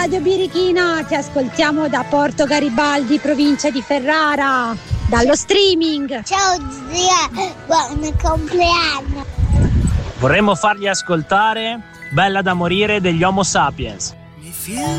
Radio Birichina, ti ascoltiamo da Porto Garibaldi, provincia di Ferrara, dallo streaming. Ciao zia, buon compleanno. Vorremmo fargli ascoltare Bella da morire degli Homo Sapiens.